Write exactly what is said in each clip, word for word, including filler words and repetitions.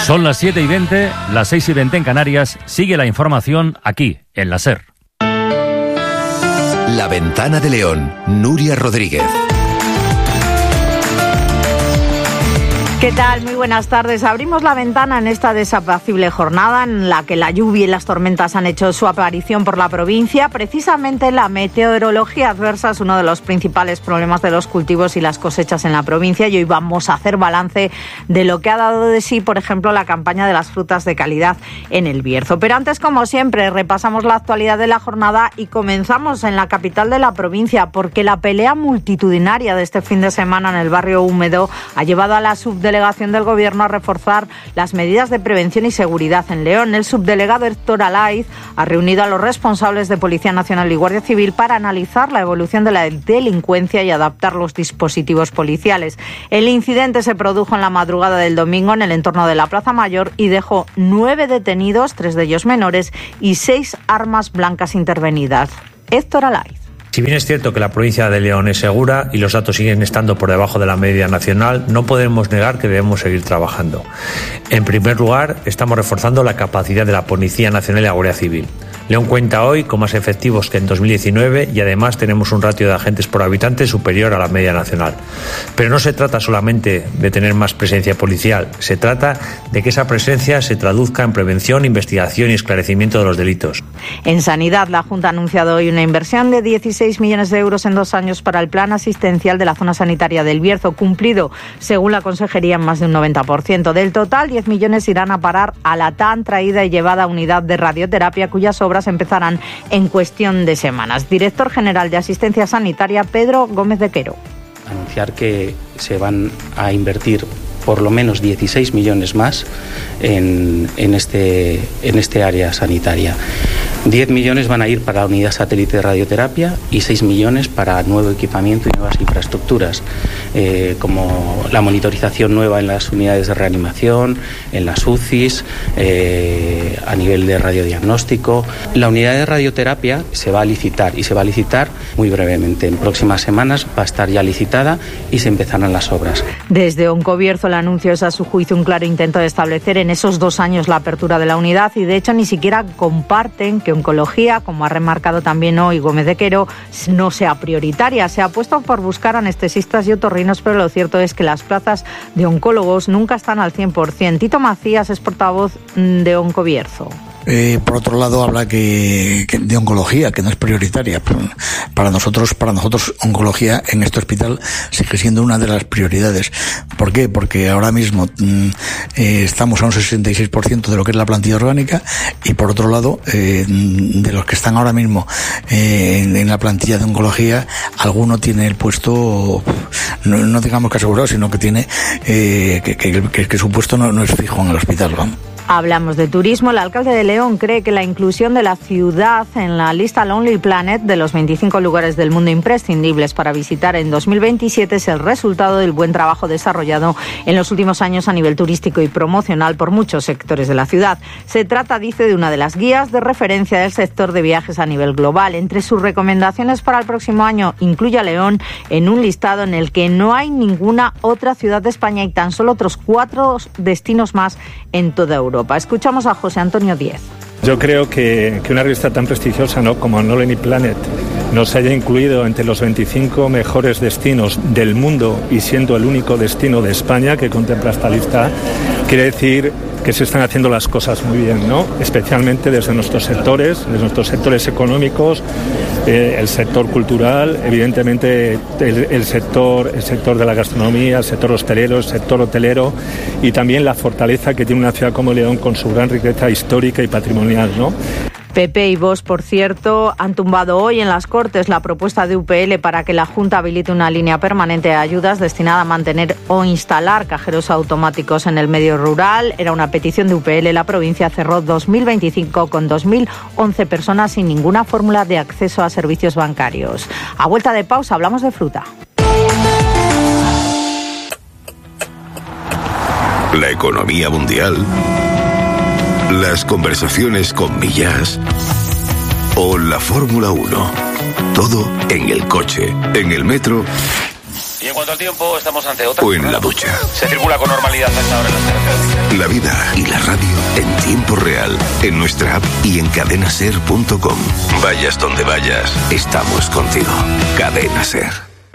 Son las siete y veinte, las seis y veinte en Canarias. Sigue la información aquí, en la SER. La Ventana de León, Nuria Rodríguez. ¿Qué tal? Muy buenas tardes. Abrimos la ventana en esta desapacible jornada en la que la lluvia y las tormentas han hecho su aparición por la provincia. Precisamente la meteorología adversa es uno de los principales problemas de los cultivos y las cosechas en la provincia, y hoy vamos a hacer balance de lo que ha dado de sí, por ejemplo, la campaña de las frutas de calidad en el Bierzo. Pero antes, como siempre, repasamos la actualidad de la jornada y comenzamos en la capital de la provincia, porque la pelea multitudinaria de este fin de semana en el barrio Húmedo ha llevado a la subdelegación Delegación del Gobierno a reforzar las medidas de prevención y seguridad en León. El subdelegado Héctor Alaiz ha reunido a los responsables de Policía Nacional y Guardia Civil para analizar la evolución de la delincuencia y adaptar los dispositivos policiales. El incidente se produjo en la madrugada del domingo en el entorno de la Plaza Mayor y dejó nueve detenidos, tres de ellos menores, y seis armas blancas intervenidas. Héctor Alaiz. Si bien es cierto que la provincia de León es segura y los datos siguen estando por debajo de la media nacional, no podemos negar que debemos seguir trabajando. En primer lugar, estamos reforzando la capacidad de la Policía Nacional y la Guardia Civil. León cuenta hoy con más efectivos que en dos mil diecinueve y además tenemos un ratio de agentes por habitante superior a la media nacional. Pero no se trata solamente de tener más presencia policial, se trata de que esa presencia se traduzca en prevención, investigación y esclarecimiento de los delitos. En Sanidad, la Junta ha anunciado hoy una inversión de dieciséis millones de euros en dos años para el plan asistencial de la zona sanitaria del Bierzo, cumplido, según la Consejería, en más de un noventa por ciento. Del total, diez millones irán a parar a la tan traída y llevada unidad de radioterapia, cuyas obras empezarán en cuestión de semanas. Director General de Asistencia Sanitaria, Pedro Gómez de Quero. Anunciar que se van a invertir por lo menos dieciséis millones más en, en, este, en este área sanitaria. diez millones van a ir para la unidad satélite de radioterapia y seis millones para nuevo equipamiento y nuevas infraestructuras, eh, como la monitorización nueva en las unidades de reanimación, en las U C Is, eh, a nivel de radiodiagnóstico. La unidad de radioterapia se va a licitar y se va a licitar muy brevemente. En próximas semanas va a estar ya licitada y se empezarán las obras. Desde Oncobierzo, el anuncio es, a su juicio, un claro intento de establecer en esos dos años la apertura de la unidad, y de hecho ni siquiera comparten que oncología, como ha remarcado también hoy Gómez de Quero, no sea prioritaria. Se ha apuesto por buscar anestesistas y otorrinos, pero lo cierto es que las plazas de oncólogos nunca están al cien por ciento. Tito Macías es portavoz de Oncobierzo. Eh, por otro lado, habla que, que de oncología, que no es prioritaria. Para nosotros, para nosotros, oncología en este hospital sigue siendo una de las prioridades. ¿Por qué? Porque ahora mismo mm, eh, estamos a un sesenta y seis por ciento de lo que es la plantilla orgánica, y por otro lado, eh, de los que están ahora mismo eh, en, en la plantilla de oncología, alguno tiene el puesto, no, no digamos que asegurado, sino que tiene eh, que, que, que, que su puesto no, no es fijo en el hospital, vamos. Hablamos de turismo. El alcalde de León cree que la inclusión de la ciudad en la lista Lonely Planet de los veinticinco lugares del mundo imprescindibles para visitar en dos mil veintisiete es el resultado del buen trabajo desarrollado en los últimos años a nivel turístico y promocional por muchos sectores de la ciudad. Se trata, dice, de una de las guías de referencia del sector de viajes a nivel global. Entre sus recomendaciones para el próximo año incluye a León en un listado en el que no hay ninguna otra ciudad de España y tan solo otros cuatro destinos más en toda Europa. Escuchamos a José Antonio Díez. Yo creo que, que una revista tan prestigiosa, ¿no?, como Lonely Planet nos haya incluido entre los veinticinco mejores destinos del mundo y siendo el único destino de España que contempla esta lista, quiere decir que se están haciendo las cosas muy bien, ¿no? Especialmente desde nuestros sectores, desde nuestros sectores económicos, eh, el sector cultural, evidentemente el, el sector, el sector de la gastronomía, el sector hostelero, el sector hotelero, y también la fortaleza que tiene una ciudad como León con su gran riqueza histórica y patrimonial, ¿no? P P y Vox, por cierto, han tumbado hoy en las Cortes la propuesta de U P L para que la Junta habilite una línea permanente de ayudas destinada a mantener o instalar cajeros automáticos en el medio rural. Era una petición de U P L. La provincia cerró dos mil veinticinco con dos mil once personas sin ninguna fórmula de acceso a servicios bancarios. A vuelta de pausa hablamos de fruta. La economía mundial, las conversaciones con Millás o la Fórmula uno. Todo en el coche, en el metro cuanto al tiempo, estamos ante otra. O en la ducha. Se circula con normalidad a esta hora en las carreteras. La vida y la radio en tiempo real, en nuestra app y en cadena ser punto com. Vayas donde vayas, estamos contigo. Cadena Ser.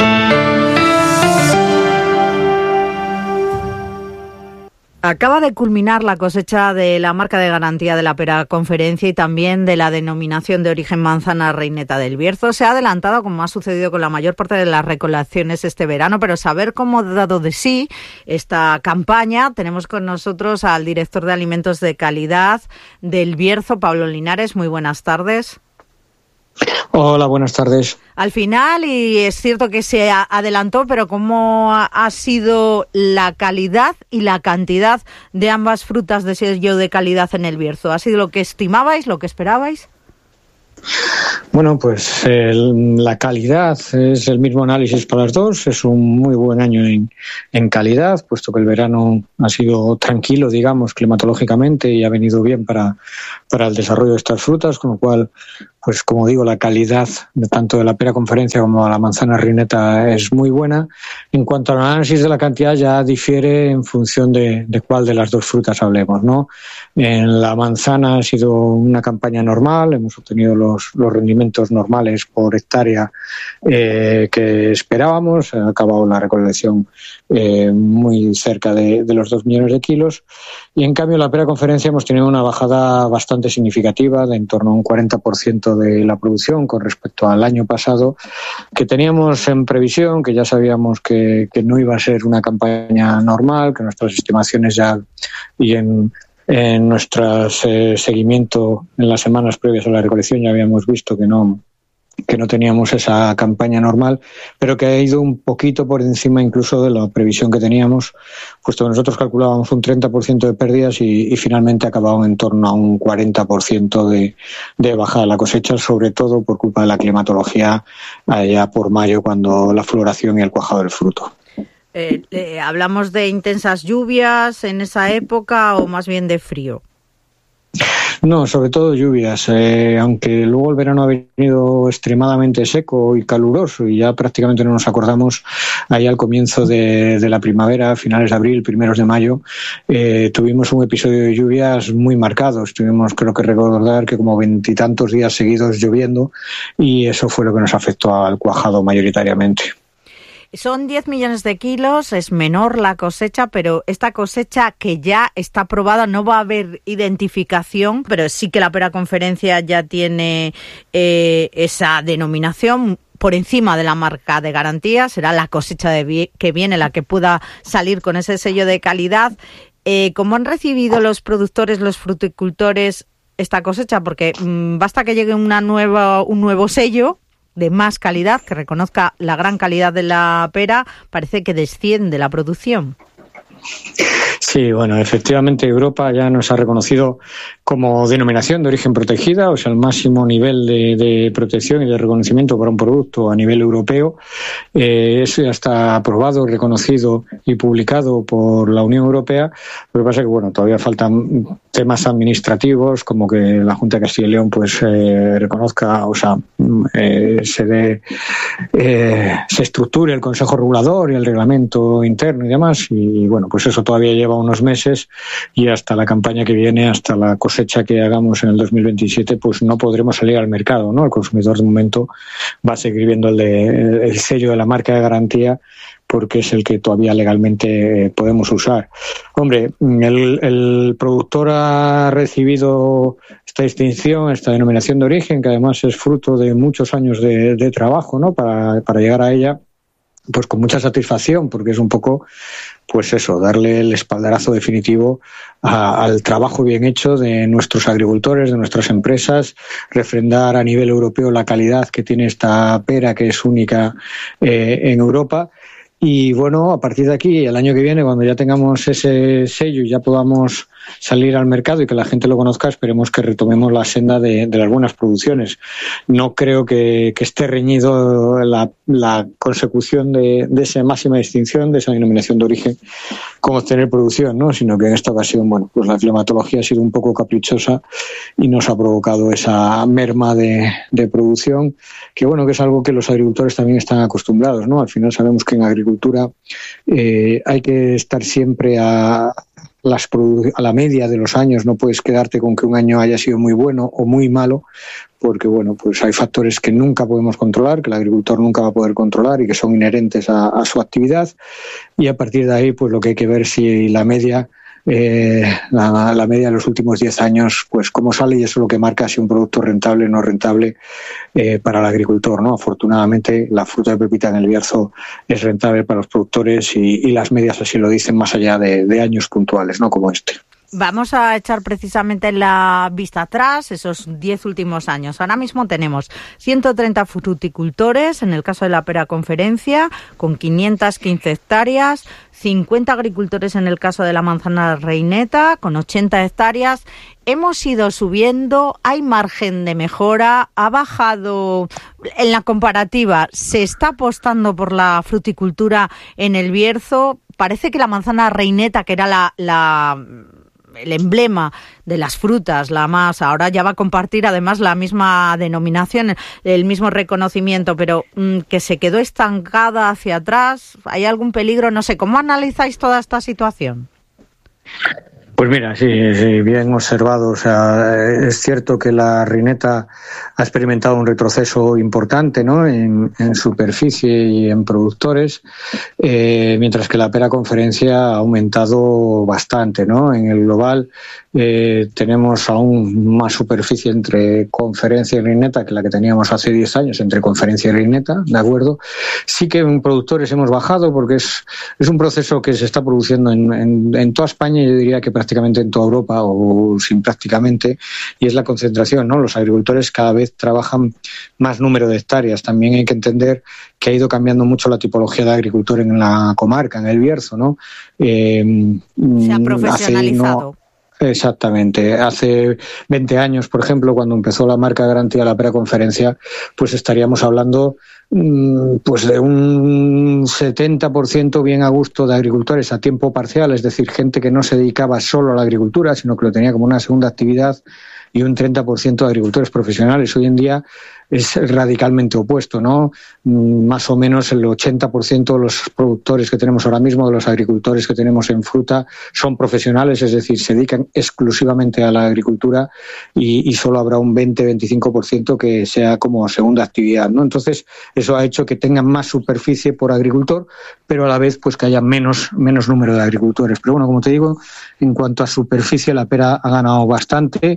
Acaba de culminar la cosecha de la marca de garantía de la Pera Conferencia y también de la denominación de origen manzana Reineta del Bierzo. Se ha adelantado, como ha sucedido con la mayor parte de las recolecciones este verano, pero saber cómo ha dado de sí esta campaña, tenemos con nosotros al director de Alimentos de Calidad del Bierzo, Pablo Linares. Muy buenas tardes. Hola, buenas tardes. Al final, y es cierto que se adelantó, pero ¿cómo ha sido la calidad y la cantidad de ambas frutas de sello de calidad en el Bierzo? ¿Ha sido lo que estimabais, lo que esperabais? Bueno, pues el, la calidad es el mismo análisis para las dos. Es un muy buen año en, en calidad, puesto que el verano ha sido tranquilo, digamos, climatológicamente, y ha venido bien para, para el desarrollo de estas frutas, con lo cual, pues como digo, la calidad de tanto de la Pera Conferencia como de la manzana Reineta es muy buena. En cuanto al análisis de la cantidad, ya difiere en función de, de cuál de las dos frutas hablemos, ¿no? En la manzana ha sido una campaña normal, hemos obtenido los, los rendimientos normales por hectárea eh, que esperábamos. Ha acabado la recolección eh, muy cerca de, de los dos millones de kilos. Y en cambio, en la Pera Conferencia hemos tenido una bajada bastante significativa, de en torno a un cuarenta por ciento de la producción con respecto al año pasado, que teníamos en previsión, que ya sabíamos que, que no iba a ser una campaña normal, que nuestras estimaciones ya y en En nuestro eh, seguimiento en las semanas previas a la recolección ya habíamos visto que no que no teníamos esa campaña normal, pero que ha ido un poquito por encima incluso de la previsión que teníamos, puesto que nosotros calculábamos un treinta por ciento de pérdidas y, y finalmente ha acabado en torno a un cuarenta por ciento de, de bajada de la cosecha, sobre todo por culpa de la climatología allá por mayo, cuando la floración y el cuajado del fruto. Eh, eh, ¿Hablamos de intensas lluvias en esa época o más bien de frío? No, sobre todo lluvias, eh, aunque luego el verano ha venido extremadamente seco y caluroso y ya prácticamente no nos acordamos. Ahí al comienzo de, de la primavera, finales de abril, primeros de mayo, eh, tuvimos un episodio de lluvias muy marcados. Tuvimos, creo que recordar, que como veintitantos días seguidos lloviendo, y eso fue lo que nos afectó al cuajado mayoritariamente. Son diez millones de kilos, es menor la cosecha, pero esta cosecha que ya está aprobada, no va a haber identificación, pero sí que la Pera Conferencia ya tiene eh, esa denominación por encima de la marca de garantía. Será la cosecha de vi- que viene la que pueda salir con ese sello de calidad. Eh, ¿Cómo han recibido los productores, los fruticultores esta cosecha? Porque mmm, basta que llegue una nueva, un nuevo sello de más calidad, que reconozca la gran calidad de la pera, parece que desciende la producción. Sí, bueno, efectivamente Europa ya nos ha reconocido como denominación de origen protegida, o sea, el máximo nivel de, de protección y de reconocimiento para un producto a nivel europeo. Eh, eso ya está aprobado, reconocido y publicado por la Unión Europea. Lo que pasa es que, bueno, todavía faltan temas administrativos, como que la Junta de Castilla y León pues eh, reconozca, o sea, eh, se dé, eh, se estructure el Consejo Regulador y el reglamento interno y demás. Y, bueno, pues eso todavía lleva unos meses, y hasta la campaña que viene, hasta la cosecha que hagamos en el dos mil veintisiete, pues no podremos salir al mercado, ¿no? El consumidor de momento va a seguir viendo el, de, el sello de la marca de garantía, porque es el que todavía legalmente podemos usar. Hombre, el, el productor ha recibido esta distinción, esta denominación de origen, que además es fruto de muchos años de, de trabajo, ¿no? Para, para llegar a ella, pues con mucha satisfacción, porque es un poco, pues eso, darle el espaldarazo definitivo a, al trabajo bien hecho de nuestros agricultores, de nuestras empresas, refrendar a nivel europeo la calidad que tiene esta pera, que es única eh, en Europa. Y bueno, a partir de aquí, el año que viene, cuando ya tengamos ese sello y ya podamos salir al mercado y que la gente lo conozca, esperemos que retomemos la senda de, de las buenas producciones. No creo que, que esté reñido la, la consecución de, de esa máxima distinción, de esa denominación de origen, con obtener producción, ¿no? Sino que en esta ocasión, bueno, pues la climatología ha sido un poco caprichosa y nos ha provocado esa merma de, de producción, que bueno, que es algo que los agricultores también están acostumbrados, ¿no? Al final sabemos que en agricultura eh, hay que estar siempre a las a la media de los años, no puedes quedarte con que un año haya sido muy bueno o muy malo, porque bueno, pues hay factores que nunca podemos controlar, que el agricultor nunca va a poder controlar y que son inherentes a, a su actividad, y a partir de ahí pues lo que hay que ver si la media Eh, la, la media de los últimos diez años, pues cómo sale, y eso es lo que marca si un producto rentable o no rentable eh, para el agricultor, ¿no? Afortunadamente, la fruta de pepita en el Bierzo es rentable para los productores y, y las medias así lo dicen, más allá de, de años puntuales, ¿no? Como este. Vamos a echar precisamente la vista atrás, esos diez últimos años. Ahora mismo tenemos ciento treinta fruticultores, en el caso de la Pera Conferencia, con quinientas quince hectáreas, cincuenta agricultores en el caso de la manzana reineta, con ochenta hectáreas. Hemos ido subiendo, hay margen de mejora, ha bajado en la comparativa, se está apostando por la fruticultura en el Bierzo. Parece que la manzana reineta, que era la... la el emblema de las frutas, la más, ahora ya va a compartir además la misma denominación, el mismo reconocimiento, pero mmm, que se quedó estancada hacia atrás. ¿Hay algún peligro? No sé, ¿cómo analizáis toda esta situación? Pues mira, sí, sí, bien observado. O sea, es cierto que la reineta ha experimentado un retroceso importante, ¿no? En, en superficie y en productores, eh, mientras que la Pera Conferencia ha aumentado bastante, ¿no? En el global eh, tenemos aún más superficie entre Conferencia y reineta que la que teníamos hace diez años entre Conferencia y reineta, ¿de acuerdo? Sí que en productores hemos bajado porque es, es un proceso que se está produciendo en, en, en toda España, yo diría que prácticamente en toda Europa, o sin prácticamente, y es la concentración, ¿no? Los agricultores cada vez trabajan más número de hectáreas. También hay que entender que ha ido cambiando mucho la tipología de agricultor en la comarca, en el Bierzo, ¿no? Eh, se ha profesionalizado. Exactamente. Hace veinte años, por ejemplo, cuando empezó la marca garantía de la Pera Conferencia, pues estaríamos hablando pues de un setenta por ciento bien a gusto de agricultores a tiempo parcial, es decir, gente que no se dedicaba solo a la agricultura, sino que lo tenía como una segunda actividad, y un treinta por ciento de agricultores profesionales. Hoy en día es radicalmente opuesto, ¿no? Más o menos el ochenta por ciento de los productores que tenemos ahora mismo, de los agricultores que tenemos en fruta, son profesionales, es decir, se dedican exclusivamente a la agricultura, y, y solo habrá un veinte a veinticinco por ciento que sea como segunda actividad, ¿no? Entonces, eso ha hecho que tengan más superficie por agricultor, pero a la vez pues que haya menos, menos número de agricultores. Pero bueno, como te digo, en cuanto a superficie, la Pera ha ganado bastante.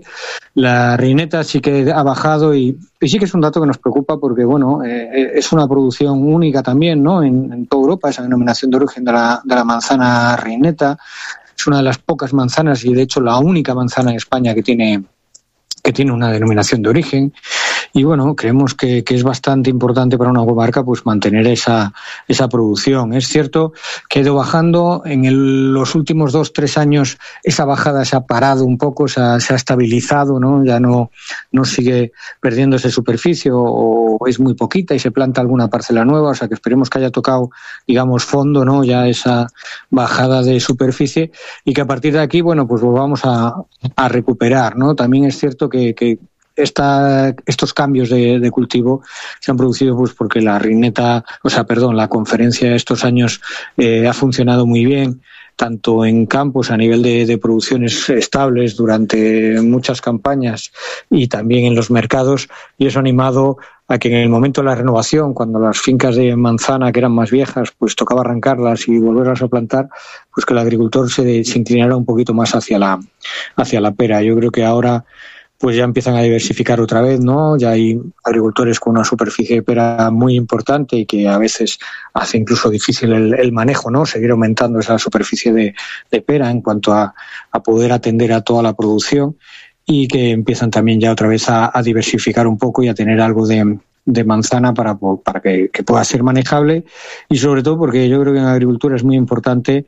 La reineta sí que ha bajado, y, y sí que es un dato que nos preocupa porque, bueno, eh, es una producción única también, ¿no? En, en toda Europa, esa denominación de origen de la, de la manzana reineta. Es una de las pocas manzanas, y de hecho la única manzana en España que tiene, que tiene una denominación de origen. Y bueno, creemos que, que es bastante importante para una comarca pues mantener esa, esa producción. Es cierto que ha ido bajando. En el, los últimos dos, tres años esa bajada se ha parado un poco, se ha, se ha estabilizado, ¿no? Ya no, no sigue perdiéndose superficie, o, o es muy poquita y se planta alguna parcela nueva. O sea que esperemos que haya tocado, digamos, fondo, ¿no? Ya esa bajada de superficie, y que a partir de aquí, bueno, pues volvamos a, a recuperar, ¿no? También es cierto que, que Esta, estos cambios de, de cultivo se han producido pues porque la reineta, o sea, perdón, la conferencia estos años eh, ha funcionado muy bien, tanto en campos a nivel de, de producciones estables durante muchas campañas, y también en los mercados, y eso ha animado a que en el momento de la renovación, cuando las fincas de manzana que eran más viejas, pues tocaba arrancarlas y volverlas a plantar, pues que el agricultor se, se inclinara un poquito más hacia la, hacia la pera. Yo creo que ahora pues ya empiezan a diversificar otra vez, ¿no? Ya hay agricultores con una superficie de pera muy importante, y que a veces hace incluso difícil el, el manejo, ¿no? Seguir aumentando esa superficie de, de pera en cuanto a, a poder atender a toda la producción, y que empiezan también ya otra vez a, a diversificar un poco y a tener algo de, de manzana para, para que, que pueda ser manejable, y sobre todo porque yo creo que en agricultura es muy importante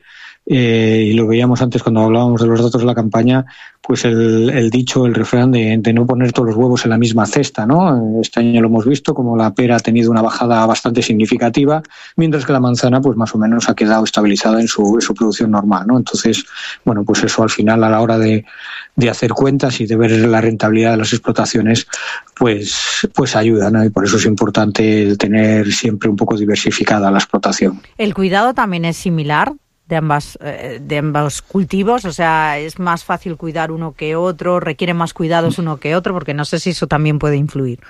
eh, y lo veíamos antes cuando hablábamos de los datos de la campaña, pues el, el dicho, el refrán de, de no poner todos los huevos en la misma cesta, ¿no? Este año lo hemos visto, como la pera ha tenido una bajada bastante significativa, mientras que la manzana, pues más o menos ha quedado estabilizada en su, en su producción normal, ¿no? Entonces, bueno, pues eso al final, a la hora de, de hacer cuentas y de ver la rentabilidad de las explotaciones, pues, pues ayuda, ¿no? Y por eso es importante el tener siempre un poco diversificada la explotación. ¿El cuidado también es similar de ambas eh, de ambos cultivos? O sea, ¿es más fácil cuidar uno que otro? ¿Requiere más cuidados uno que otro? Porque no sé si eso también puede influir.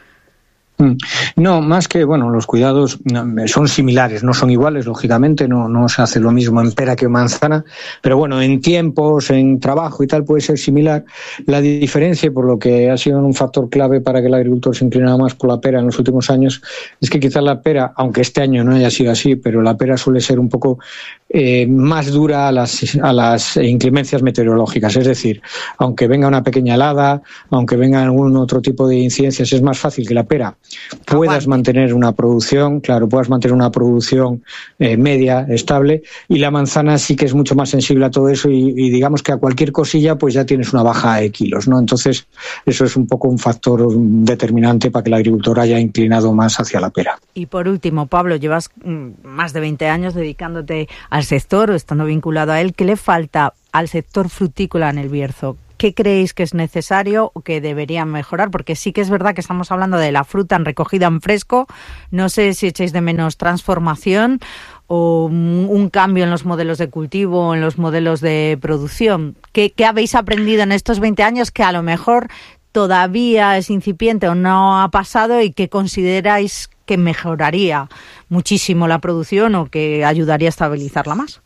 No, más que, bueno, los cuidados son similares, no son iguales, lógicamente, no, no se hace lo mismo en pera que en manzana, pero bueno, en tiempos, en trabajo y tal puede ser similar. La diferencia, por lo que ha sido un factor clave para que el agricultor se inclinara más por la pera en los últimos años, es que quizás la pera, aunque este año no haya sido así, pero la pera suele ser un poco eh, más dura a las, a las inclemencias meteorológicas, es decir, aunque venga una pequeña helada, aunque venga algún otro tipo de incidencias, es más fácil que la pera puedas mantener una producción, claro, puedas mantener una producción eh, media, estable, y la manzana sí que es mucho más sensible a todo eso y, y digamos que a cualquier cosilla pues ya tienes una baja de kilos, ¿no? Entonces eso es un poco un factor determinante para que el agricultor haya inclinado más hacia la pera. Y por último, Pablo, llevas más de veinte años dedicándote al sector o estando vinculado a él. ¿Qué le falta al sector frutícola en el Bierzo? ¿Qué creéis que es necesario o que deberían mejorar? Porque sí que es verdad que estamos hablando de la fruta en recogida en fresco. No sé si echáis de menos transformación o un cambio en los modelos de cultivo o en los modelos de producción. ¿Qué, qué habéis aprendido en estos veinte años que a lo mejor todavía es incipiente o no ha pasado y que consideráis que mejoraría muchísimo la producción o que ayudaría a estabilizarla más?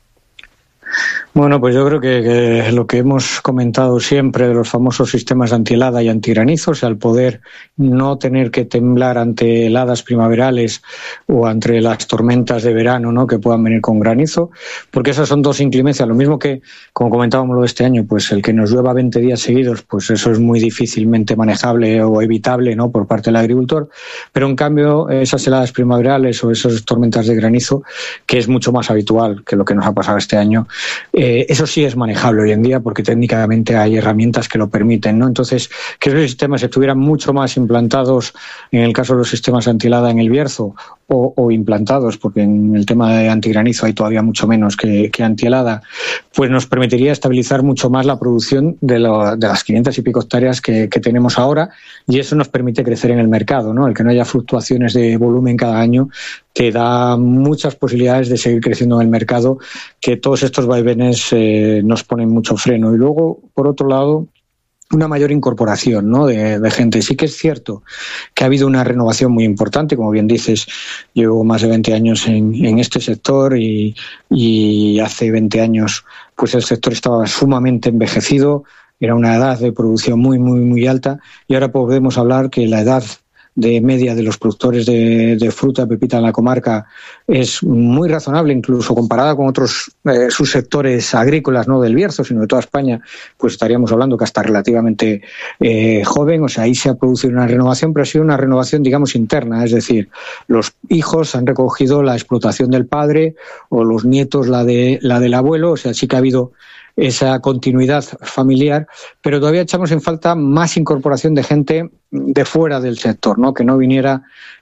Bueno, pues yo creo que, que lo que hemos comentado siempre de los famosos sistemas de antihelada y antigranizo, o sea, el poder no tener que temblar ante heladas primaverales o ante las tormentas de verano, ¿no?, que puedan venir con granizo, porque esas son dos inclemencias. Lo mismo que, como comentábamos lo de este año, pues el que nos llueva veinte días seguidos, pues eso es muy difícilmente manejable o evitable, ¿no?, por parte del agricultor, pero en cambio esas heladas primaverales o esas tormentas de granizo, que es mucho más habitual que lo que nos ha pasado este año, Eh, eso sí es manejable hoy en día porque técnicamente hay herramientas que lo permiten, ¿no? Entonces, que esos sistemas estuvieran mucho más implantados en el caso de los sistemas antihelada en el Bierzo o, o implantados, porque en el tema de antigranizo hay todavía mucho menos que, que antihelada, pues nos permitiría estabilizar mucho más la producción de, lo, de las quinientas y pico hectáreas que, que tenemos ahora, y eso nos permite crecer en el mercado, ¿no? El que no haya fluctuaciones de volumen cada año te da muchas posibilidades de seguir creciendo en el mercado, que todos estos vaivenes eh, nos ponen mucho freno. Y luego, por otro lado, una mayor incorporación, ¿no?, de, de gente. Sí que es cierto que ha habido una renovación muy importante, como bien dices, llevo más de veinte años en, en este sector y, y hace veinte años pues el sector estaba sumamente envejecido, era una edad de producción muy, muy, muy alta, y ahora podemos hablar que la edad de media de los productores de, de fruta pepita en la comarca es muy razonable, incluso comparada con otros eh, subsectores agrícolas, no del Bierzo, sino de toda España, pues estaríamos hablando que hasta relativamente eh, joven. O sea, ahí se ha producido una renovación, pero ha sido una renovación, digamos, interna, es decir, los hijos han recogido la explotación del padre o los nietos la de la del abuelo. O sea, sí que ha habido esa continuidad familiar, pero todavía echamos en falta más incorporación de gente de fuera del sector, ¿no?, que no viniera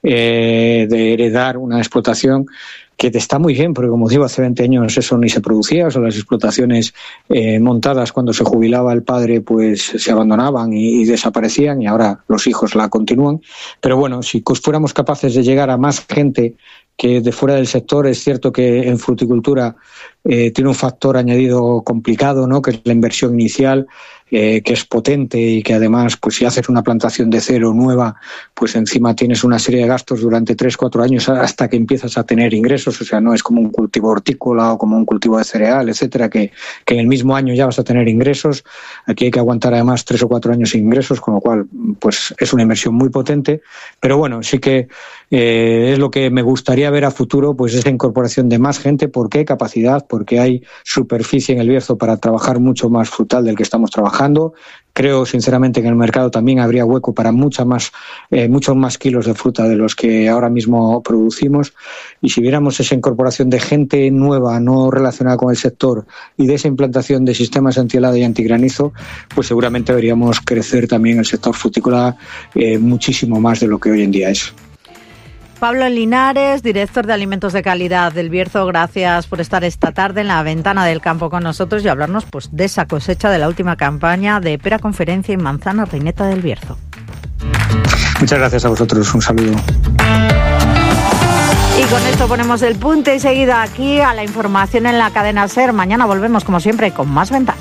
eh, de heredar una explotación que está muy bien, porque como digo, hace veinte años eso ni se producía, o sea, las explotaciones eh, montadas cuando se jubilaba el padre pues se abandonaban y, y desaparecían, y ahora los hijos la continúan. Pero bueno, si fuéramos capaces de llegar a más gente que de fuera del sector, es cierto que en fruticultura eh, tiene un factor añadido complicado, ¿no?, que es la inversión inicial, eh, que es potente y que además, pues si haces una plantación de cero nueva, pues encima tienes una serie de gastos durante tres, cuatro años hasta que empiezas a tener ingresos. O sea, no es como un cultivo hortícola o como un cultivo de cereal, etcétera, que, que en el mismo año ya vas a tener ingresos. Aquí hay que aguantar además tres o cuatro años sin ingresos, con lo cual, pues es una inversión muy potente. Pero bueno, sí que eh, es lo que me gustaría ver a futuro pues esa incorporación de más gente, porque hay capacidad, porque hay superficie en el Bierzo para trabajar mucho más frutal del que estamos trabajando. Creo sinceramente que en el mercado también habría hueco para mucha más, eh, muchos más kilos de fruta de los que ahora mismo producimos, y si viéramos esa incorporación de gente nueva no relacionada con el sector y de esa implantación de sistemas antihelada y antigranizo, pues seguramente veríamos crecer también el sector frutícola eh, muchísimo más de lo que hoy en día es. Pablo Linares, director de Alimentos de Calidad del Bierzo, gracias por estar esta tarde en la Ventana del Campo con nosotros y hablarnos pues de esa cosecha de la última campaña de pera conferencia y manzana reineta del Bierzo. Muchas gracias a vosotros, un saludo. Y con esto ponemos el punto y seguida aquí a la información en la cadena SER. Mañana volvemos como siempre con más Ventana.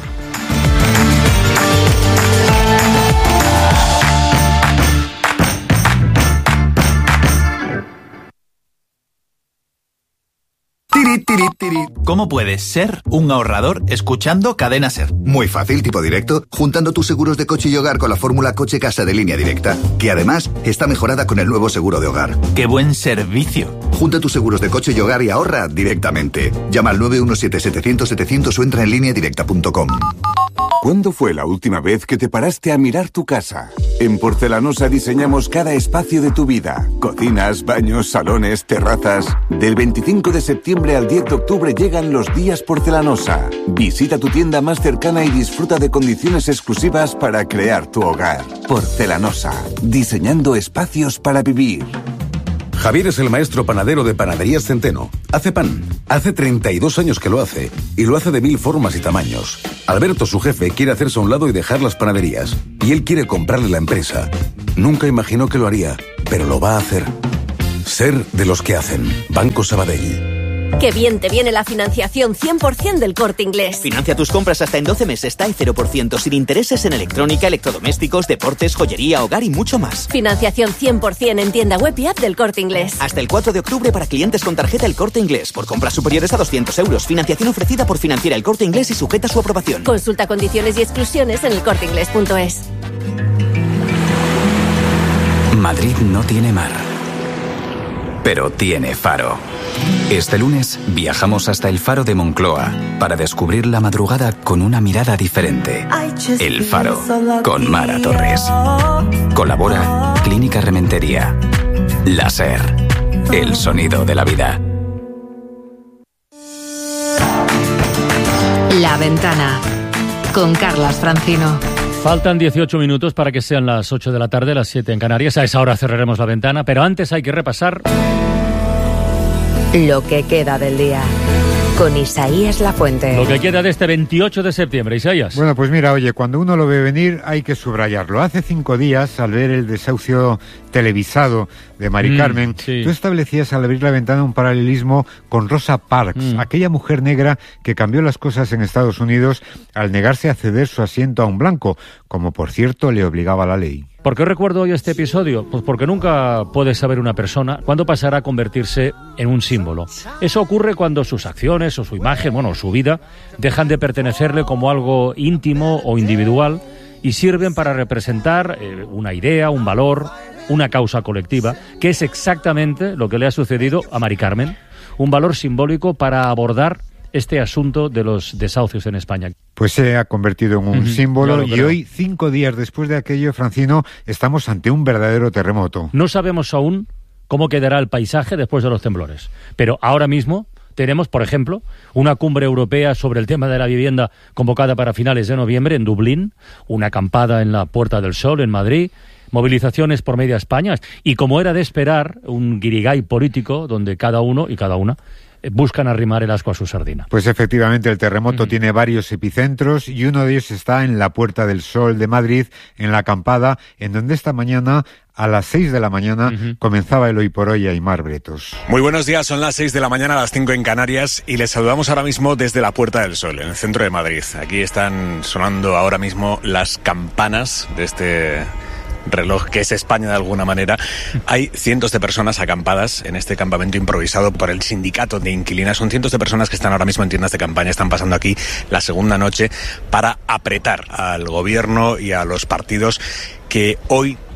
Tiri, tiri, tiri. ¿Cómo puedes ser un ahorrador escuchando Cadena SER? Muy fácil, tipo directo, juntando tus seguros de coche y hogar con la fórmula Coche Casa de Línea Directa, que además está mejorada con el nuevo seguro de hogar. ¡Qué buen servicio! Junta tus seguros de coche y hogar y ahorra directamente. Llama al nueve uno siete, setecientos, setecientos o entra en línea directa punto com. ¿Cuándo fue la última vez que te paraste a mirar tu casa? En Porcelanosa diseñamos cada espacio de tu vida. Cocinas, baños, salones, terrazas. Del veinticinco de septiembre al diez de octubre llegan los días Porcelanosa. Visita tu tienda más cercana y disfruta de condiciones exclusivas para crear tu hogar. Porcelanosa, diseñando espacios para vivir. Javier es el maestro panadero de Panaderías Centeno. Hace pan. Hace treinta y dos años que lo hace. Y lo hace de mil formas y tamaños. Alberto, su jefe, quiere hacerse a un lado y dejar las panaderías. Y él quiere comprarle la empresa. Nunca imaginó que lo haría, pero lo va a hacer. Ser de los que hacen. Banco Sabadell. ¡Qué bien te viene la financiación cien por ciento del Corte Inglés! Financia tus compras hasta en doce meses, T A E cero por ciento, sin intereses en electrónica, electrodomésticos, deportes, joyería, hogar y mucho más. Financiación cien por ciento en tienda web y app del Corte Inglés. Hasta el cuatro de octubre para clientes con tarjeta El Corte Inglés. Por compras superiores a doscientos euros. Financiación ofrecida por Financiera El Corte Inglés y sujeta a su aprobación. Consulta condiciones y exclusiones en el corte inglés punto es. Madrid no tiene mar, pero tiene faro. Este lunes viajamos hasta el Faro de Moncloa para descubrir la madrugada con una mirada diferente. El Faro, con Mara Torres. Colabora Clínica Rementería. La SER, el sonido de la vida. La Ventana, con Carlas Francino. Faltan dieciocho minutos para que sean las ocho de la tarde, las siete en Canarias. A esa hora cerraremos la ventana, pero antes hay que repasar lo que queda del día, con Isaías Lafuente. Lo que queda de este veintiocho de septiembre, Isaías. Bueno, pues mira, oye, cuando uno lo ve venir hay que subrayarlo. Hace cinco días, al ver el desahucio televisado de Mari mm, Carmen, sí. Tú establecías al abrir la ventana un paralelismo con Rosa Parks, mm. aquella mujer negra que cambió las cosas en Estados Unidos al negarse a ceder su asiento a un blanco, como por cierto le obligaba la ley. ¿Por qué recuerdo hoy este episodio? Pues porque nunca puede saber una persona cuándo pasará a convertirse en un símbolo. Eso ocurre cuando sus acciones o su imagen, bueno, su vida, dejan de pertenecerle como algo íntimo o individual y sirven para representar eh, una idea, un valor, una causa colectiva, que es exactamente lo que le ha sucedido a Mari Carmen. Un valor simbólico para abordar este asunto de los desahucios en España. Pues se ha convertido en un uh-huh, símbolo claro, y claro. Hoy, cinco días después de aquello, Francino, estamos ante un verdadero terremoto. No sabemos aún cómo quedará el paisaje después de los temblores, pero ahora mismo tenemos, por ejemplo, una cumbre europea sobre el tema de la vivienda convocada para finales de noviembre en Dublín, una acampada en la Puerta del Sol en Madrid, movilizaciones por media España y, como era de esperar, un guirigay político donde cada uno y cada una buscan arrimar el asco a su sardina. Pues efectivamente el terremoto uh-huh. tiene varios epicentros y uno de ellos está en la Puerta del Sol de Madrid, en la acampada, en donde esta mañana a las seis de la mañana uh-huh. comenzaba el Hoy por Hoy a Aimar Bretos. Muy buenos días, son las seis de la mañana, a las cinco en Canarias y les saludamos ahora mismo desde la Puerta del Sol, en el centro de Madrid. Aquí están sonando ahora mismo las campanas de este reloj que es España de alguna manera. Hay cientos de personas acampadas en este campamento improvisado por el sindicato de inquilinas. Son cientos de personas que están ahora mismo en tiendas de campaña, están pasando aquí la segunda noche para apretar al gobierno y a los partidos que hoy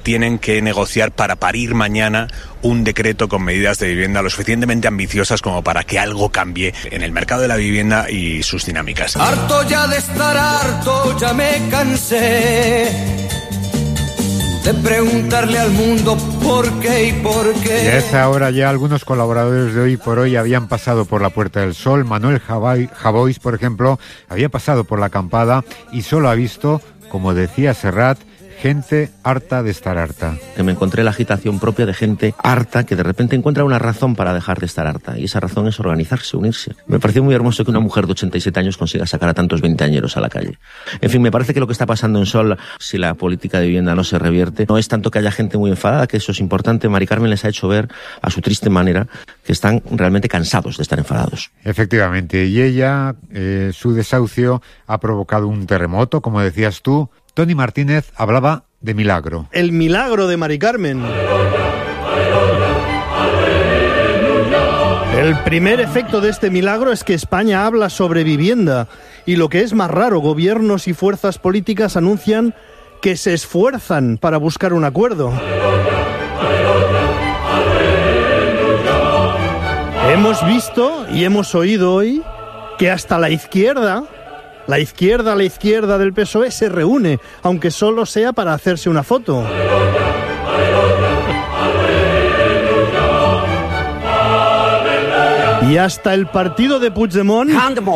tienen que negociar para parir mañana un decreto con medidas de vivienda lo suficientemente ambiciosas como para que algo cambie en el mercado de la vivienda y sus dinámicas. Harto ya de estar harto, ya me cansé de preguntarle al mundo por qué y por qué. Y a esa hora ya algunos colaboradores de Hoy por Hoy habían pasado por la Puerta del Sol. Manuel Javois, por ejemplo, había pasado por la acampada y solo ha visto, como decía Serrat, gente harta de estar harta. Que me encontré la agitación propia de gente harta que de repente encuentra una razón para dejar de estar harta. Y esa razón es organizarse, unirse. Me pareció muy hermoso que una mujer de ochenta y siete años consiga sacar a tantos veinteañeros a la calle. En fin, me parece que lo que está pasando en Sol, si la política de vivienda no se revierte, no es tanto que haya gente muy enfadada, que eso es importante. Mari Carmen les ha hecho ver, a su triste manera, que están realmente cansados de estar enfadados. Efectivamente. Y ella, eh, su desahucio ha provocado un terremoto, como decías tú. Tony Martínez hablaba de milagro. El milagro de Mari Carmen. El primer efecto de este milagro es que España habla sobre vivienda. Y lo que es más raro, gobiernos y fuerzas políticas anuncian que se esfuerzan para buscar un acuerdo. Hemos visto y hemos oído hoy que hasta la izquierda... La izquierda, la izquierda del P S O E se reúne, aunque solo sea para hacerse una foto. Y hasta el partido de Puigdemont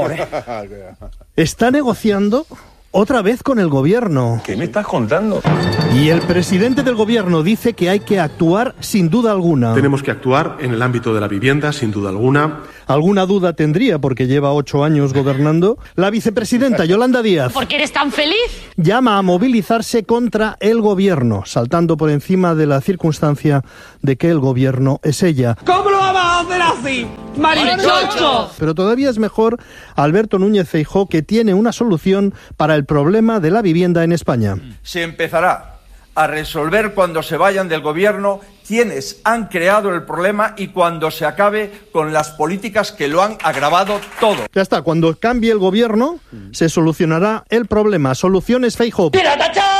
está negociando otra vez con el gobierno. ¿Qué me estás contando? Y el presidente del gobierno dice que hay que actuar sin duda alguna. Tenemos que actuar en el ámbito de la vivienda, sin duda alguna. Alguna duda tendría, porque lleva ocho años gobernando, la vicepresidenta Yolanda Díaz. ¿Por qué eres tan feliz? Llama a movilizarse contra el gobierno, saltando por encima de la circunstancia de que el gobierno es ella. ¿Cómo lo vamos a hacer así? ¡Marichocho! Pero todavía es mejor Alberto Núñez Feijóo, que tiene una solución para el problema de la vivienda en España. Se empezará a resolver cuando se vayan del gobierno quienes han creado el problema y cuando se acabe con las políticas que lo han agravado todo. Ya está, cuando cambie el gobierno se solucionará el problema. Soluciones Feijóo. Pues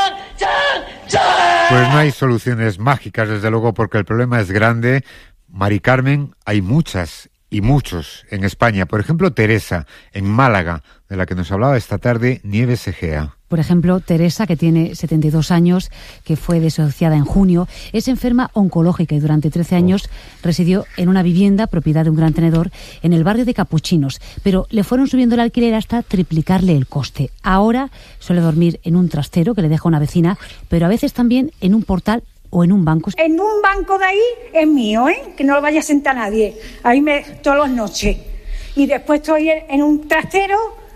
no hay soluciones mágicas, desde luego, porque el problema es grande. Mari Carmen, hay muchas y muchos en España. Por ejemplo, Teresa, en Málaga, de la que nos hablaba esta tarde Nieves Egea. Por ejemplo, Teresa, que tiene setenta y dos años, que fue desahuciada en junio, es enferma oncológica y durante trece años residió en una vivienda propiedad de un gran tenedor en el barrio de Capuchinos, pero le fueron subiendo el alquiler hasta triplicarle el coste. Ahora suele dormir en un trastero que le deja una vecina, pero a veces también en un portal o en un banco. En un banco de ahí es mío, ¿eh? Que no lo vaya a sentar nadie. Ahí me todas las noches. Y después estoy en un trastero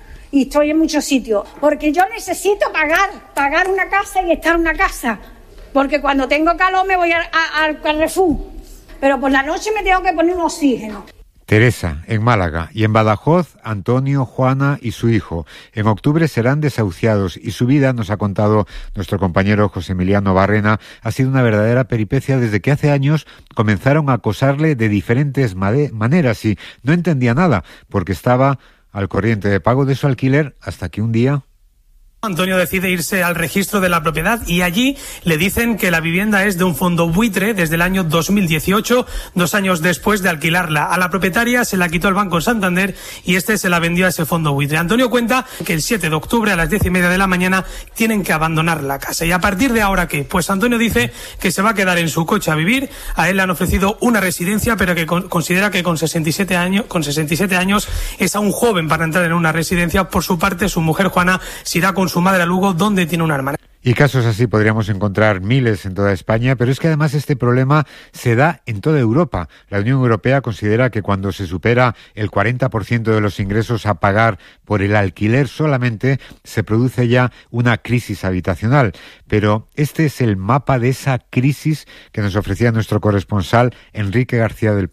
y estoy en muchos sitios. Porque yo necesito pagar, pagar una casa y estar en una casa. Porque cuando tengo calor me voy a, a, al Carrefour. Pero por la noche me tengo que poner un oxígeno. Teresa, en Málaga, y en Badajoz, Antonio, Juana y su hijo. En octubre serán desahuciados y su vida, nos ha contado nuestro compañero José Emiliano Barrena, ha sido una verdadera peripecia desde que hace años comenzaron a acosarle de diferentes maneras y no entendía nada, porque estaba al corriente de pago de su alquiler hasta que un día... Antonio decide irse al registro de la propiedad y allí le dicen que la vivienda es de un fondo buitre desde el año dos mil dieciocho, dos años después de alquilarla. A la propietaria se la quitó el Banco Santander y este se la vendió a ese fondo buitre. Antonio cuenta que el siete de octubre a las diez y media de la mañana tienen que abandonar la casa. ¿Y a partir de ahora qué? Pues Antonio dice que se va a quedar en su coche a vivir. A él le han ofrecido una residencia, pero que con, considera que con sesenta y siete años, con sesenta y siete años es aún joven para entrar en una residencia. Por su parte, su mujer Juana se irá con su madre a Lugo, donde tiene una hermana. Y casos así podríamos encontrar miles en toda España, pero es que además este problema se da en toda Europa. La Unión Europea considera que cuando se supera el cuarenta por ciento de los ingresos a pagar por el alquiler solamente, se produce ya una crisis habitacional. Pero este es el mapa de esa crisis que nos ofrecía nuestro corresponsal Enrique García del Pozo.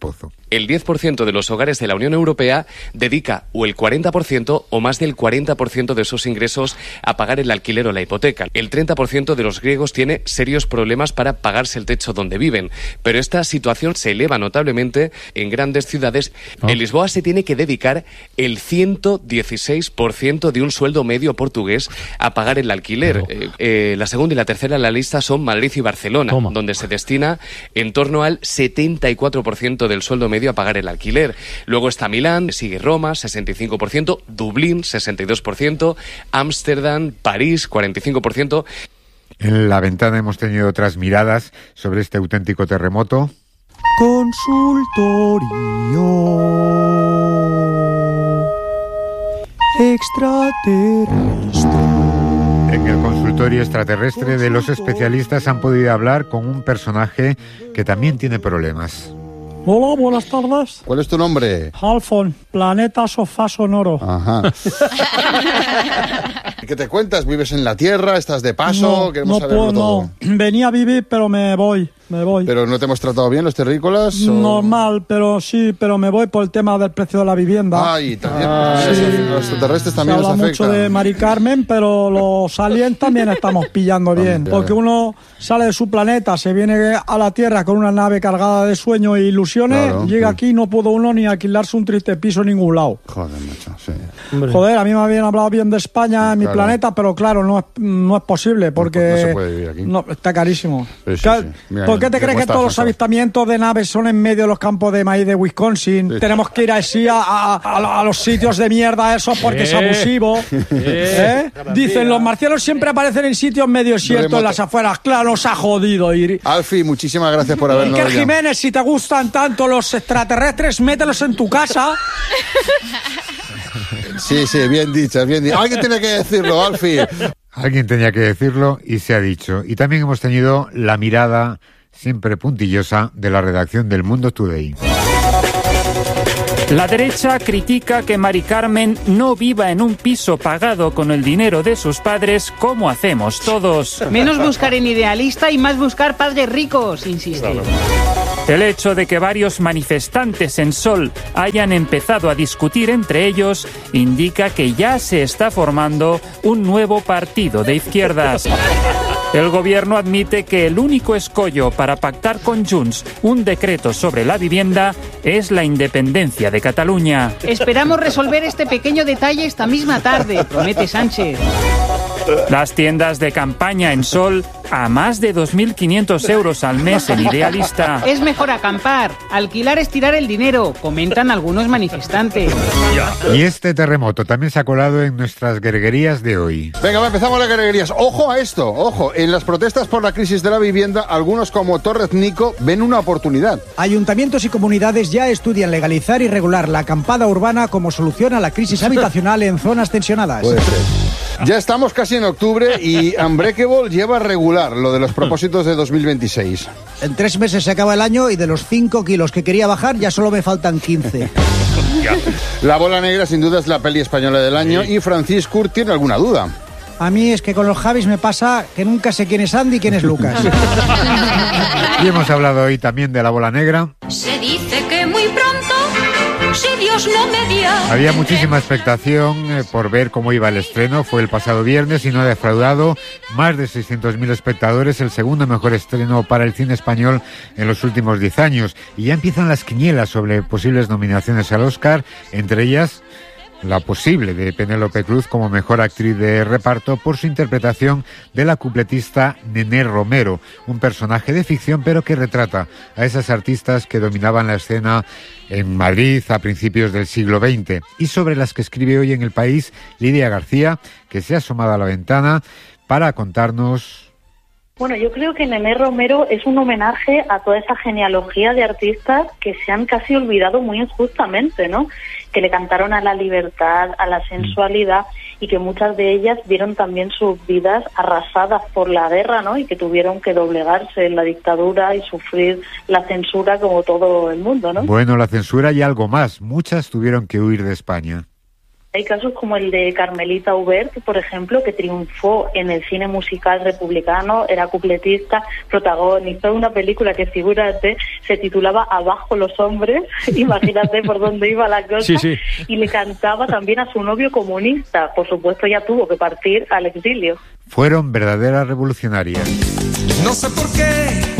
el diez por ciento de los hogares de la Unión Europea dedica o el cuarenta por ciento o más del cuarenta por ciento de sus ingresos a pagar el alquiler o la hipoteca. El treinta por ciento de los griegos tiene serios problemas para pagarse el techo donde viven, pero esta situación se eleva notablemente en grandes ciudades. Oh. En Lisboa se tiene que dedicar el ciento dieciséis por ciento de un sueldo medio portugués a pagar el alquiler. Oh. Eh, eh, la segunda y la tercera en la lista son Madrid y Barcelona, Toma. donde se destina en torno al setenta y cuatro por ciento del sueldo medio a pagar el alquiler. Luego está Milán, sigue Roma, sesenta y cinco por ciento, Dublín, sesenta y dos por ciento, Ámsterdam, París, cuarenta y cinco por ciento. En La Ventana hemos tenido otras miradas sobre este auténtico terremoto. Consultorio extraterrestre. En el consultorio extraterrestre de los especialistas han podido hablar con un personaje que también tiene problemas. Hola, buenas tardes. ¿Cuál es tu nombre? Halfon, planeta sofá sonoro. Ajá. ¿Qué te cuentas? ¿Vives en la Tierra? ¿Estás de paso? No, Queremos no saberlo puedo, todo. No. Venía a vivir, pero me voy, me voy. ¿Pero no te hemos tratado bien los terrícolas? O... Normal, pero sí, pero me voy por el tema del precio de la vivienda. Ay, también. Ah, sí. Sí. Los extraterrestres también Se nos habla afectan. mucho de Mari Carmen, pero los aliens también estamos pillando bien. Porque uno sale de su planeta, se viene a la Tierra con una nave cargada de sueños e ilusiones, Claro, llega sí. aquí y no pudo uno ni alquilarse un triste piso en ningún lado. Joder, macho, sí. Joder, a mí me habían hablado bien de España, en mi Claro. planeta, pero claro, no es, no es posible porque No, no se puede vivir aquí. no, está carísimo. Sí, sí, ¿Qué- sí. Mira, ¿Por qué te ¿cómo crees que estás, todos los José? avistamientos de naves son en medio de los campos de maíz de Wisconsin? Sí. Tenemos que ir así a, a, a- a los sitios de mierda esos porque es Eh. abusivo. ¿Eh? Dicen, los marcianos siempre aparecen en sitios medio desiertos, Remoto. en las afueras. Claro, nos ha jodido ir. Alfie, muchísimas gracias por habernos Iker llamado. Jiménez, si te gustan tanto los extraterrestres, mételos en tu casa. Sí, sí, bien dicho, bien dicho. Alguien tiene que decirlo, Alfie. Alguien tenía que decirlo y se ha dicho. Y también hemos tenido la mirada siempre puntillosa de la redacción del Mundo Today. La derecha critica que Mari Carmen no viva en un piso pagado con el dinero de sus padres como hacemos todos. Menos buscar en idealista y más buscar padres ricos, insiste. El hecho de que varios manifestantes en Sol hayan empezado a discutir entre ellos indica que ya se está formando un nuevo partido de izquierdas. El gobierno admite que el único escollo para pactar con Junts un decreto sobre la vivienda es la independencia de Cataluña. Esperamos resolver este pequeño detalle esta misma tarde, promete Sánchez. Las tiendas de campaña en Sol a más de dos mil quinientos euros al mes en Idealista. Es mejor acampar, alquilar es tirar el dinero, comentan algunos manifestantes. Y este terremoto también se ha colado en nuestras guerguerías de hoy. Venga, va, empezamos las guerrerías. Ojo a esto, ojo. En las protestas por la crisis de la vivienda, algunos como Torrez Nico ven una oportunidad. Ayuntamientos y comunidades ya estudian legalizar y regular la acampada urbana como solución a la crisis habitacional en zonas tensionadas. Puede ser. Ya estamos casi en octubre y Unbreakable lleva regular lo de los propósitos de dos mil veintiséis. En tres meses se acaba el año y de los cinco kilos que quería bajar ya solo me faltan quince. La bola negra sin duda es la peli española del año y Francisco tiene alguna duda. A mí es que con los Javis me pasa que nunca sé quién es Andy y quién es Lucas. Y hemos hablado hoy también de la bola negra. Se dice que muy pronto, si Dios no media. Había muchísima expectación eh, por ver cómo iba el estreno. Fue el pasado viernes y no ha defraudado. Más de seiscientos mil espectadores, el segundo mejor estreno para el cine español en los últimos diez años. Y ya empiezan las quinielas sobre posibles nominaciones al Oscar, entre ellas la posible de Penélope Cruz como mejor actriz de reparto por su interpretación de la cupletista Nené Romero, un personaje de ficción pero que retrata a esas artistas que dominaban la escena en Madrid a principios del siglo veinte, y sobre las que escribe hoy en El País Lidia García, que se ha asomado a la ventana para contarnos. Bueno, yo creo que Nené Romero es un homenaje a toda esa genealogía de artistas que se han casi olvidado muy injustamente, ¿no? Que le cantaron a la libertad, a la sensualidad, y que muchas de ellas vieron también sus vidas arrasadas por la guerra, ¿no? Y que tuvieron que doblegarse en la dictadura y sufrir la censura como todo el mundo, ¿no? Bueno, la censura y algo más. Muchas tuvieron que huir de España. Hay casos como el de Carmelita Aubert, por ejemplo, que triunfó en el cine musical republicano, era cupletista, protagonizó una película que, figúrate, se titulaba Abajo los hombres, imagínate por dónde iba la cosa, sí, sí. Y le cantaba también a su novio comunista. Por supuesto, ya tuvo que partir al exilio. Fueron verdaderas revolucionarias. No sé por qué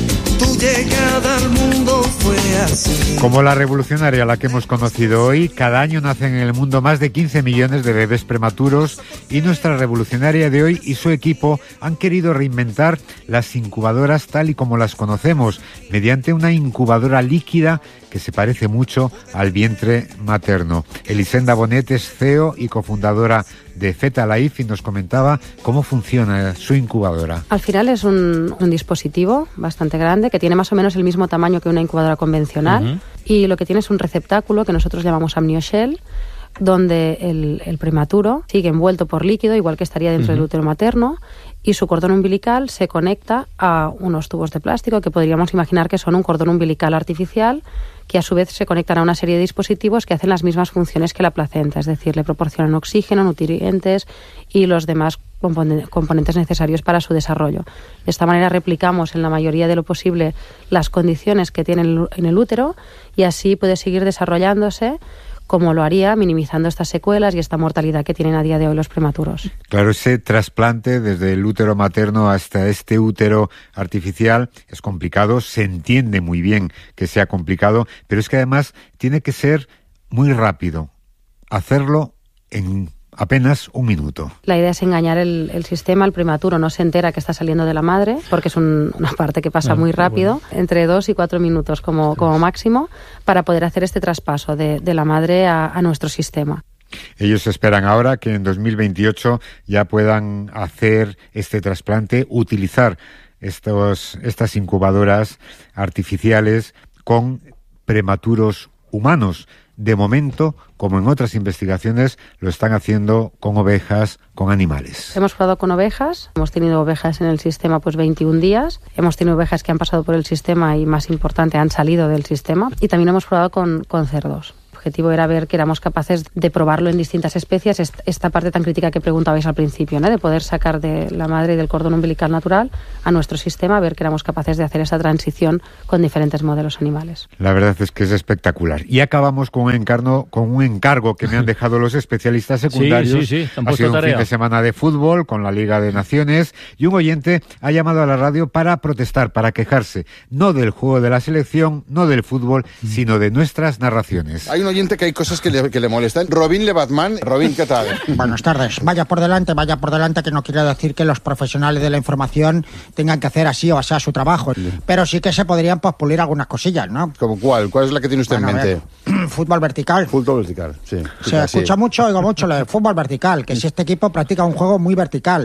tu llegada al mundo fue así. Como la revolucionaria a la que hemos conocido hoy, cada año nacen en el mundo más de quince millones de bebés prematuros y nuestra revolucionaria de hoy y su equipo han querido reinventar las incubadoras tal y como las conocemos, mediante una incubadora líquida que se parece mucho al vientre materno. Elisenda Bonet es C E O y cofundadora de Fetalife y nos comentaba cómo funciona su incubadora. Al final es un, un dispositivo bastante grande que tiene más o menos el mismo tamaño que una incubadora convencional, uh-huh. Y lo que tiene es un receptáculo que nosotros llamamos amnioshell, donde el, el prematuro sigue envuelto por líquido, igual que estaría dentro uh-huh. del útero materno, y su cordón umbilical se conecta a unos tubos de plástico que podríamos imaginar que son un cordón umbilical artificial, que a su vez se conectan a una serie de dispositivos que hacen las mismas funciones que la placenta, es decir, le proporcionan oxígeno, nutrientes y los demás componentes necesarios para su desarrollo. De esta manera replicamos en la mayoría de lo posible las condiciones que tiene en el útero y así puede seguir desarrollándose como lo haría, minimizando estas secuelas y esta mortalidad que tienen a día de hoy los prematuros. Claro, ese trasplante desde el útero materno hasta este útero artificial es complicado, se entiende muy bien que sea complicado, pero es que además tiene que ser muy rápido, hacerlo en apenas un minuto. La idea es engañar el, el sistema, el prematuro no se entera que está saliendo de la madre, porque es un, una parte que pasa ah, muy rápido, bueno. entre dos y cuatro minutos como, como máximo, para poder hacer este traspaso de, de la madre a, a nuestro sistema. Ellos esperan ahora que en dos mil veintiocho ya puedan hacer este trasplante, utilizar estos, estas incubadoras artificiales con prematuros humanos. De momento, como en otras investigaciones, lo están haciendo con ovejas, con animales. Hemos probado con ovejas, hemos tenido ovejas en el sistema pues veintiún días, hemos tenido ovejas que han pasado por el sistema y, más importante, han salido del sistema, y también hemos probado con, con cerdos. El objetivo era ver que éramos capaces de probarlo en distintas especies, esta parte tan crítica que preguntabais al principio, ¿no? De poder sacar de la madre y del cordón umbilical natural a nuestro sistema, ver que éramos capaces de hacer esa transición con diferentes modelos animales. La verdad es que es espectacular. Y acabamos con un encargo, con un encargo que me han dejado los especialistas secundarios. Sí, sí, sí. Ha sido un fin de semana de fútbol con la Liga de Naciones y un oyente ha llamado a la radio para protestar, para quejarse, no del juego de la selección, no del fútbol, sino de nuestras narraciones. Hay un oyente que hay cosas que le, que le molestan. Robin Lebatman. Robin, ¿qué tal? Buenas tardes. Vaya por delante, vaya por delante, que no quiere decir que los profesionales de la información tengan que hacer así o así su trabajo. Pero sí que se podrían pues, pulir algunas cosillas, ¿no? ¿Como cuál? ¿Cuál es la que tiene usted bueno, en mente? Ver, fútbol vertical. Fútbol vertical, sí. Se sí, escucha sí. mucho, oigo mucho, lo de fútbol vertical, que si este equipo practica un juego muy vertical.